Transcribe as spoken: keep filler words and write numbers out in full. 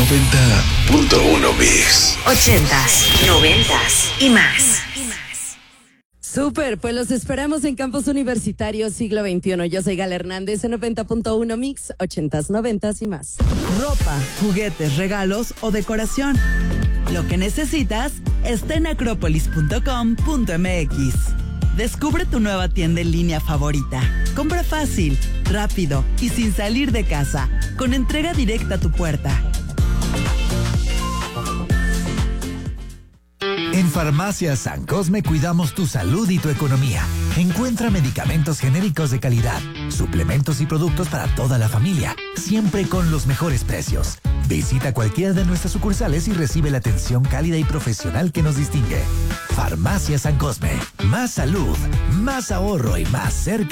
noventa punto uno Mix. Ochentas, noventas y más. Súper, pues los esperamos en Campus Universitario Siglo veintiuno. Yo soy Gala Hernández en noventa punto uno Mix, ochentas, noventas y más. Ropa, juguetes, regalos o decoración. Lo que necesitas está en acrópolis punto com punto m x. Descubre tu nueva tienda en línea favorita. Compra fácil, rápido y sin salir de casa, con entrega directa a tu puerta. En Farmacias San Cosme cuidamos tu salud y tu economía. Encuentra medicamentos genéricos de calidad, suplementos y productos para toda la familia, siempre con los mejores precios. Visita cualquiera de nuestras sucursales y recibe la atención cálida y profesional que nos distingue. Farmacias San Cosme. Más salud, más ahorro y más cerca